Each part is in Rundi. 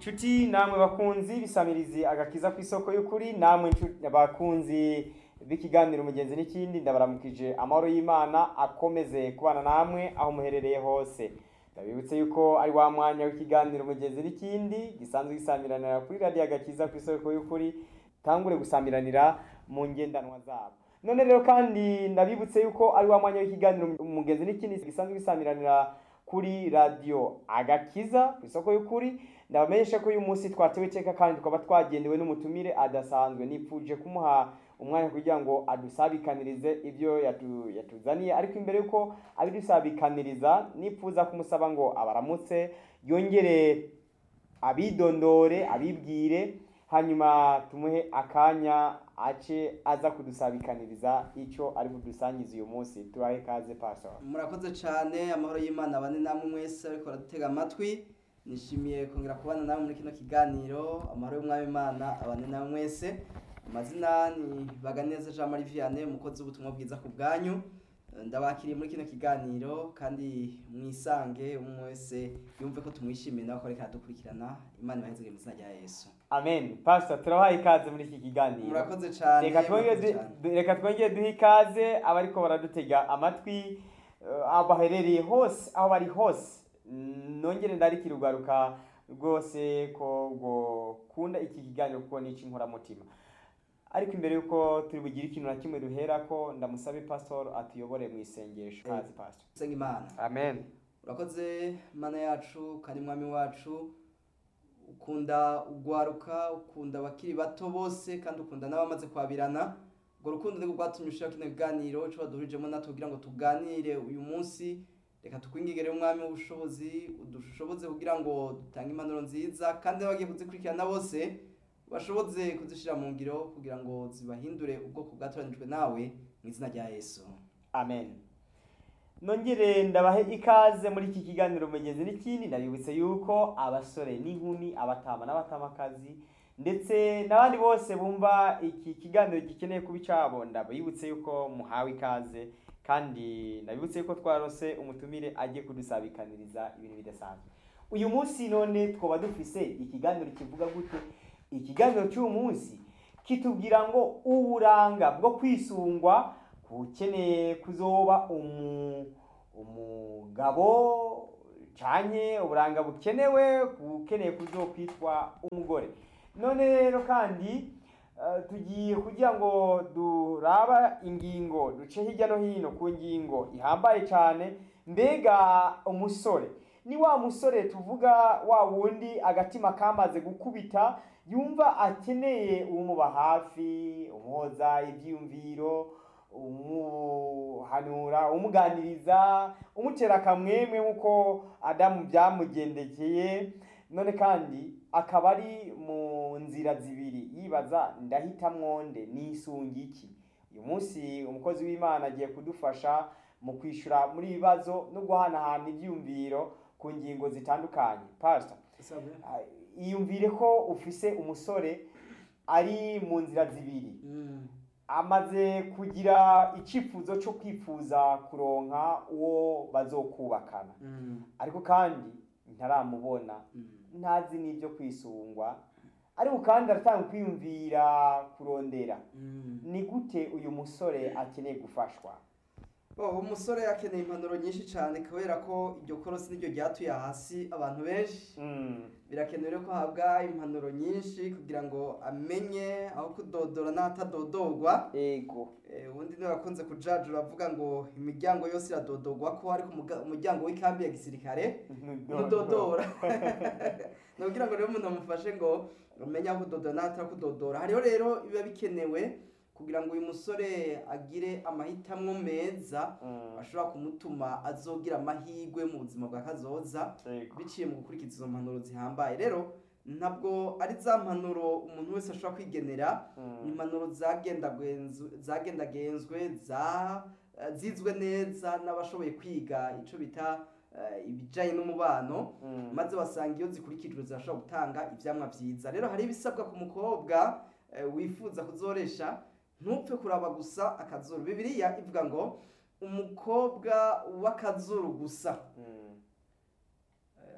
Chuti namwe bakunzi bisamirizi agakiza kw'isoko y'ukuri namwe bakunzi b'ikiganiro umugenzi n'ikindi ndabaramukije amahoro y'Imana akomeze kubana namwe aho muherereye hose. Ndabibutse yuko ari wa mwanya w'ikiganiro umugenzi n'ikindi gisanzwe gisamiranira kuri radio agakiza kw'isoko y'ukuri tangure gusamiranira mu ngendanwa zabo. None rero kandi ndabibutse yuko ari wa mwanya w'ikiganiro umugenzi n'ikindi gisanzwe gisamiranira kuri radio agakiza kw'isoko y'ukuri. Ndabamenyesha ko uyu munsi twatewe iteka kandi tukaba twagendewe n'umutumire adasanzwe. Nipfuje kumuha umwanya kugira ngo adusabikanirize ibyo yatuzaniye, ariko imbere yuko abidusabikaniriza nipfuza kumusaba ngo abaramutse, yongere abidondore, abibwire, hanyuma tumuhe akanya ace aza kudusabikaniriza icyo ari budusangize uyu munsi. Turahe kaze Pastor. Murakoze cyane, amahoro y'Imana abane namwe mwese ariko baratega amatwi. Nishimiye kongera kubana namwe muri kino kiganiro, amahoro y'Umwami Imana abane namwe mwese. Amazina ni Baganeza Jean Marie Vianney, umukozi w'ubutumwa bwiza ku bwanyu. Ndabakiriye muri kino kiganiro kandi mwisange umwe wese yumve ko tumwishimiye nawe ko reka dukurikirana. Imana ibaheze mu izina rya Yesu. Amen. Pastor, turabaha ikaze muri iki kiganiro. Murakoze cyane. Reka twongere duhe ikaze abariko baradutega amatwi abaherereye hose, aho bari hose. Nongere ndarikira ugaruka rwose ko kunda iki kiganiro kuko ni icy'inkoramutima. Ariko imbere yuko turi bugire ikintu na kimwe duhera ko ndamusabe Pastor atuyobore mu isengesho. Kazi Pastor. Senga Imana. Amen. Urakoze Mana yacu kandi Mwami wacu, ukunda ugwaruka, ukunda abakiri bato bose kandi ukunda n'abamaze kwabirana. Ngo rukundo niko rwatumye ushaka kino kiganiro cyo baduhurijemo natwe kugira ngo tuganire uyu munsi. Reka tukwingigere umwami w'ubushobozi udushoboze kugira ngo dutange impanuro nziza kandi bagiye kuzikurikirana bose bashoboze kuzishira mu ngiro kugira ngo zibahindure ubwoko bwatoranijwe nawe mu izina rya Yesu. Amen. Nongere ndabahe ikaze muri iki kiganiro umugenzi n'ikindi. Ndabibutse yuko abasore n'inkumi, abatama n'abatamakazi ndetse n'abandi bose bumva iki kiganiro gikeneye kubicabo, ndabibutse yuko muhawe ikaze kandi ndabibutse yuko twarose umutumire agiye kudusabikaniriza ibintu bidasanzwe. Uyu munsi none twoba dufise ikiganiro kivuga gute? Ikiganiro cy'uyu munsi kitubwira ngo uburanga bwo kwisungwa kukeneye kuzoba umugabo canke uburanga bukenewe kukeneye kuzokwitwa umugore. None rero kandi tugiye kugira ngo duraba ingingo duce hirya no hino ku ngingo ihambaye cyane. Mbega umusore ni wa musore tuvuga wa wundi agatima kamaze gukubita yumva akeneye umuba hafi, umuhoza ivyiyumviro, umuhanura, umuganiriza, umutera akamwemwe nkuko Adamu byamugendekeye. None kandi akaba ari mu nzira zibiri yibaza ndahitamwo nde nisunga iki. Uyu munsi umukozi w'Imana agiye kudufasha mu kwishura muri bibazo no guhanahana ivyumviro ku ngingo zitandukanye. Pastor, iyumvire ko ufise umusore ari mu nzira zibiri. Amaze kugira icifuzo cyo kwifuza kuronka uwo bazokubakana. Ariko kandi ntaramubona, ntazi n'ibyo kwisungwa, ariko kandi aratanga kwiyumvira kurondera. Ni gute uyu musore akeneye gufashwa? Umusore akeneye impanuro nyinshi cyane kubera ko iryo korosi niryo ryatuye hasi abantu benshi. Birakenewe ko habwa impanuro nyinshi kugira ngo amenye aho kudodora n'atadodorwa. Ego. Ubundi niwe bakunze kujajura avuga ngo imiryango yose iradodorwa ko ariko umuryango w'ikambi ya gisirikare ntudodora. No kugira ngo rero umuntu amufashe ngo umenye aho kudodora n'atakudodora. Hariho rero biba bikenewe kugira ngo uyu musore agire amahitamwo meza ashobora kumutuma azogira amahirwe mu buzima bwa kazoza biciye mu gukurikiza izo mpanuro zihambaye. Rero ntabwo ari za mpanuro umuntu wese ashobora kwigenera, ni impanuro zagendagenzwe zizwe neza n'abashoboye kwiga ico bita ibijanye n'umubano, maze basanga iyo zikurikijwe zirashobora gutanga ivyamwa vyiza. Rero hari ibisabwa ku mukobwa wifuza kuzoresha. Ntupfe kuraba gusa akazuru. Bibiliya ivuga ngo umukobwa w'akazuru gusa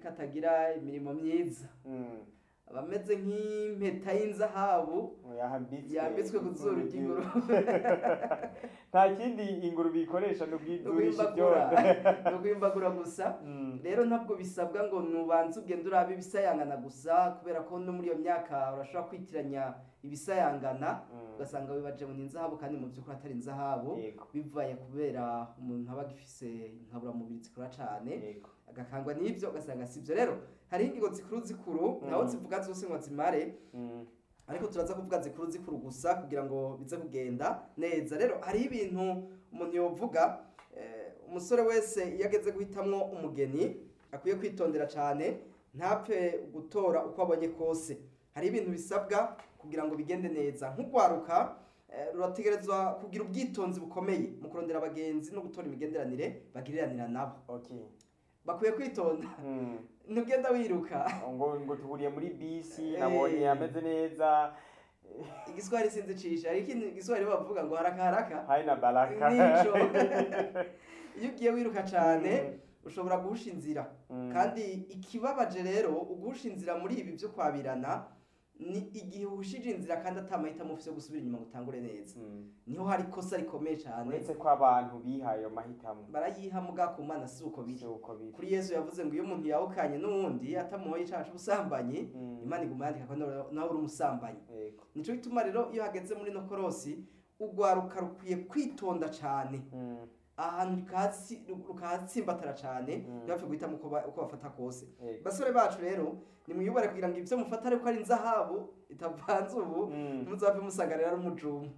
katagira imirimo myiza aba ameze nk'impeta y'inzahabu yambitswe ku zuru ry'ingurube. nta kindi ingurube ikoresha no bwidurisha no kwimbagura gusa. Rero ntabwo bisabwa ngo nubanze ugende urabe ibisayangana gusa, kubera ko no muri iyo myaka urashobora kwitiranya ibisayangana ugasanga wibaje mu inzahabu kandi mu by'ukuri atari inzahabu, bivaye kubera umuntu aba agifise inkabura mubiri zikora cane agakangwa n'ibyo ugasanga sivyo. Rero hari ingingo zikuru naho zivuga zose ngo zimare, ariko turaza kuvuga zikuru gusa kugira ngo bize kugenda neza. Rero hari ibintu umuntu yovuga, umusore wese iyo ageze guhitamwo umugeni akwiye kwitondera cane, ntapfe gutora uko abonye kose. Hari ibintu bisabwa kugira ngo bigende neza. Nk'ugwaruka rurategerezwa kugira ubwitonzi bukomeye mu kurondera abagenzi no gutora imigenderanire bagiriranira nabo. Bakwiye kwitonda. Ntugenda wiruka ngo tuburiye muri bisi nabonye ameze neza. Igiswahili sinzi cisha, ariko igiswahili bavuga ngo haraka haina baraka. Nico. Iyo ugiye wiruka cane ushobora guhusha inzira, kandi ikibabaje rero ugusha inzira muri ibi byo kwabirana ni igihe uhushije inzira kandi atamahitamo ufise yo gusubira inyuma ngo utangure neza. Niho hari kosa rikomeye cyane. Uretse ko abantu bihaye amahitamo barayiha muga ku Mana si uko biri. Kuri Yesu yavuze ngo iyo umuntu yawukanye n'uwundi atamuhoye icaha c'ubusambanyi, Imana iguma yandika ko nawe uri umusambanyi. Nico gituma rero iyo hageze muri no korosi ugwaruka rukwiye kwitonda cyane. Ahantu rukatsimbatara cyane ntibapfe guhitamo uko bafata kose. Basore bacu rero nimwiyubare kugira ngo ibyo mufata ariko ari inzahabu itavanze ubu muzave musagarira ari umujumu.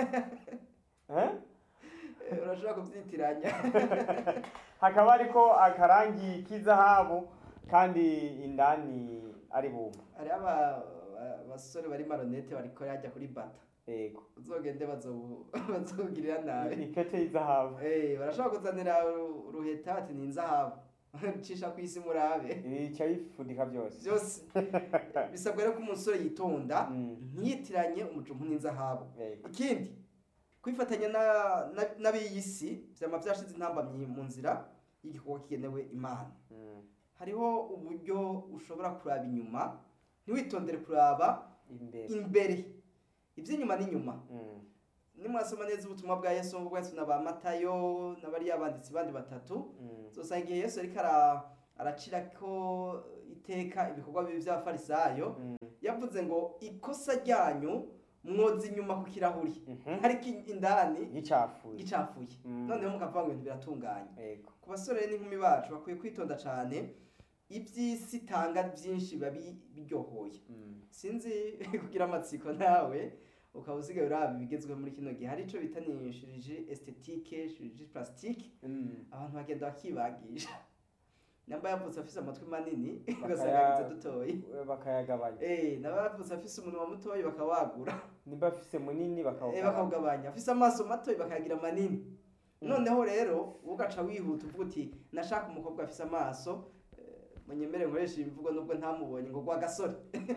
Urashobora kubyitiranya. Hakaba ariko akarangi k'izahabu kandi indani ari bumba. Ari abasore bari maronete bariko yajya kuri bata. Uzogende bazogirira nabi. Ikete y'izahabu. Barashobora kuzanira ruheta ati ni inzahabu. Cisha kwisi murabe. Ica yifudika byose. Byose. Bisabwa rero ko umusore yitonda ntiyitiranye umujumu n'inzahabu. Ikindi kwifatanya n'abiyisi vyama vyashize intambamyi mu nzira y'igikorwa kigenewe Imana. Hariho uburyo ushobora kuraba inyuma, ntiwitondere kuraba imbere. Ivy'inyuma n'inyuma. Nimwasoma neza ubutumwa bwa Yesu ngo Yesu naba Matayo nabari abanditsi bandi batatu, zosanga igihe Yesu ariko aracira ko iteka ibikorwa bibi by'abafarisayo, yavuze ngo ikosa ryanyu mwoza inyuma ku kirahuri, ariko indani gicafuye. Noneho mukavuga ngo ibintu biratunganye. Ku basore n'inkumi bacu bakwiye kwitonda cane, iby'isi tanga byinshi babi biryohoye. Sinzi kugira amatsiko nawe ukaba usigaye uraba ibigezwe muri kino gihe. Hari ico bita ni chirurgie esthétique, chirurgie plastique. Abantu bagenda bakibagisha. Namba yavutse afise amatwi manini ugasanga dutoyi bakayagabanya. Naba yavutse afise umunwa mutoyi bakawagura. Nimba afise munini bakawugabanya. Afise amaso matoyi bakayagira manini. Noneho rero ugaca wihuta uvuga uti nashaka umukobwa afise amaso munyemere nkoresha imvugo nubwo ntamubonye ngo gwa gasore.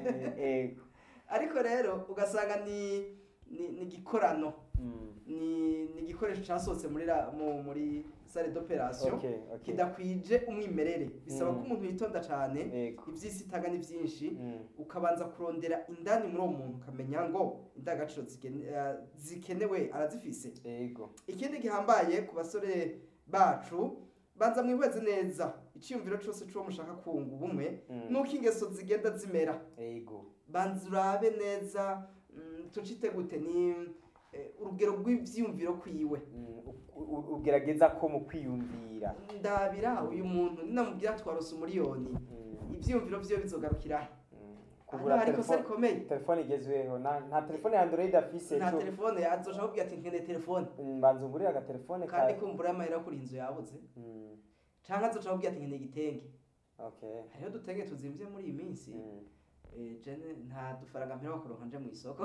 Ariko rero ugasanga ni gikorano. Ni igikoresho cyasotse muri salle d'opération kidakwije umwimerere. Bisaba ko umuntu yitonda cyane, iby'isi itanga ni byinshi, ukabanza kurondera indani muri uwo muntu ukamenya ngo indagaciro zikenewe arazifise. Ikindi gihambaye ku basore bacu, banza mwihweze neza iciyumviro cyose cyo mushaka kunga ubumwe nuko ingeso zigenda zimera. Banza urabe neza tucite gute ni urugero rw'ivyumviro kwiwe. Ugerageza ko mu kwiyumvira ndabira uyu muntu ninamubwira twarose umuriyoni, ivyumviro vyo bizogarukira kugura telefone igezweho. Nta telefone ya Android afise. Nta telefone azoshaka kubwira ati nkene telefone. Banza ungurira aga telefone kandi kumbura amahera kuri inzu yabuze. Canka azoshaka kubwira ati nkene igitenge. Hariho dutenge tuzimvye muri iyi minsi. Jene nta dufaranga mpera bakoronka nje mu isoko.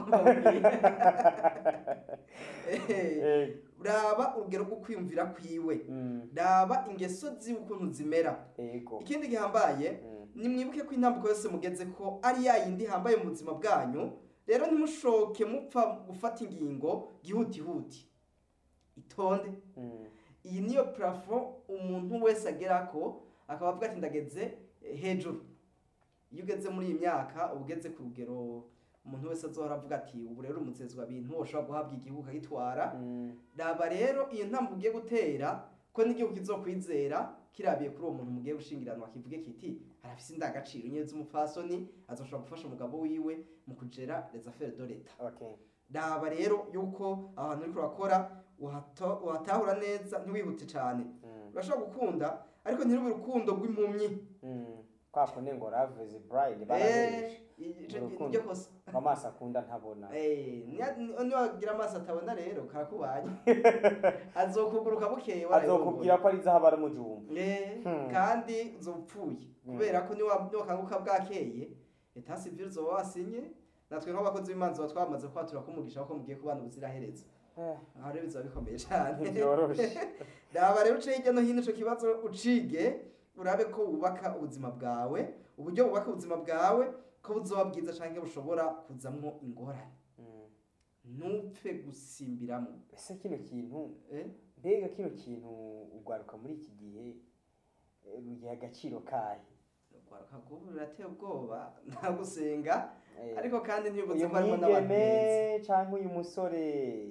Raba urugero rwo kwiyumvira kwiwe. Raba ingeso z'ukuntu zimera. Ikindi gihambaye ni mwibuke ko intambuko yose mugeze ko ari yayindi hambaye mu buzima bwanyu. Rero ntimushoke mupfa gufata ingingo gihuti. Itonde. Iyi niyo plafond umuntu wese agerako akabavuga ati ndageze hejuru. Iyo ugeze muri iyi myaka uba ugeze ku rugero umuntu wese azohora avuga ati ubu rero umuzezwa bintu ushobora guhabwa igihugu akagitwara. Raba rero iyo ntambwe ugiye gutera ko n'igihugu kizokwizera kirabiye kuri uwo muntu mugiye gushingiranwa kivuge kiti arafise indangagaciro nyene z'umupfasoni azoshobora gufasha umugabo wiwe mu kugera les affaires de l'etat. Okay. Raba rero yuko abantu uriko urakora uhatahura neza ntiwihute cyane. Urashobora gukunda ariko ntirube urukundo rw'impumyi. Kwa kundi ngo love is blind barabeje. Iryo kosa. Amaso akunda ntabona. Niyo wagira amaso atabona rero karakubanye. Azokuguruka bukeye azokubwira ko ari zahabara mu jumba. Kandi uzopfuye kubera ko niyo kanguka bwakeye etat civil zo wasinye natwe nk'abakozi b'Imana zo twamaze kwatura kumugisha ko mugiye kubana ubuzirahereza. Aha rero bizaba bikomeye cyane. Raba rero uce hirya no hino ico kibazo ucige urabe ko wubaka ubuzima bwawe, uburyo wubaka ubuzima bwawe ko buzoba bwiza canke bushobora kuzamwo ingorane. Ntupfe gusimbiramo. Ese kino kintu mbega kino kintu ugwaruka muri iki gihe rugiye agaciro kahe? Ugwaruka kubu rurateye ubwoba nta gusenga ariko kandi ntibutse ko harimo n'abantu beza canke uyu musore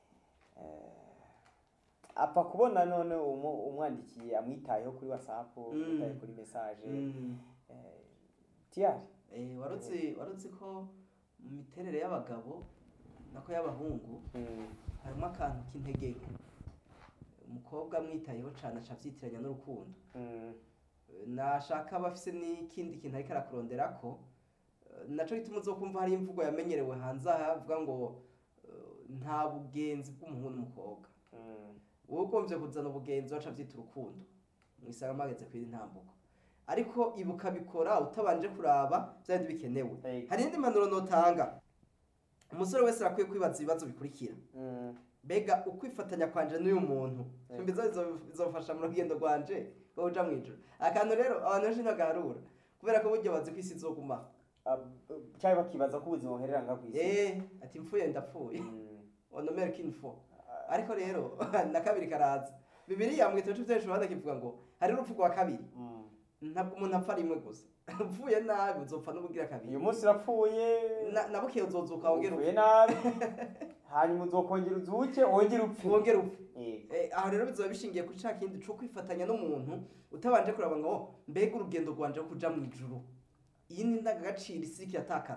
apfa kubona none umwandikiye amwitayeho kuri WhatsApp umwitaye kuri message tiyari warutse ko mu miterere y'abagabo nako y'abahungu harimo akantu k'integeke. Umukobwa amwitayeho cyane acavyitiranya n'urukundo. Nashaka abafise n'ikindi kintu ariko arakurondera ko naco gituma uzokumva hari imvugo yamenyerewe hanze avuga ngo nta bugenzi bw'umuhungu n'umukobwa. Wowe ukomvye kuzana ubugenzi waca vyita urukundo mwisanga mageze kwira intambuko ariko ibuka bikora utabanje kuraba byandi bikenewe. Hari indi manuro notanga umusore wese arakwiye kwibaza ibibazo bikurikira. Bega ukwifatanya kwanje n'uyu muntu bizofasha mu rugendo rwanje rwo uja mwijuru. Akantu rero abantu benshi ntagarura kubera ko buryo bazi kwisi izoguma cyari bakibaza ko ubuzima buherera nga kwisi. Ati mfuye ndapfuye onomere kinfo. Ariko rero na kabiri karaza Bibiliya mu gitabo cy'Ibyesho Yohana kivuga ngo hari urupfu rwa kabiri. Ntabwo umuntu apfa rimwe gusa. Upfuye nabi uzopfa n'ubugira kabiri. Uyu munsi rapfuye nabukiye uzozuka wongera upfuye nabi hanyuma uzokongera uzuke wongera upfe. Aho rero bizoba bishingiye kuri ca kindi cyo kwifatanya n'umuntu utabanje kuraba ngo mbega urugendo rwanje kuja mu ijuru. Iyi ni ndangagaciro isi yatakara.